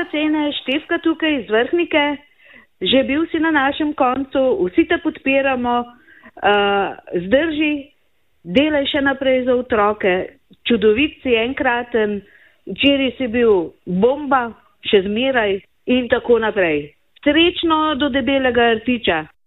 cene, Štefka tukaj iz Vrhnike, že bil si na našem koncu, vsi te podpiramo, zdrži, delaj še naprej za otroke, čudovit si enkraten, včeraj si bil bomba, še zmeraj in tako naprej. Srečno do debelega rtiča.